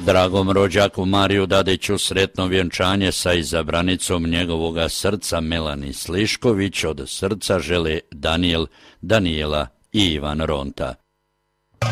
Dragom rođaku Mariju Dadiću sretno vjenčanje sa izabranicom njegovoga srca Melani Slišković od srca žele Daniel, Daniela i Ivan Ronta.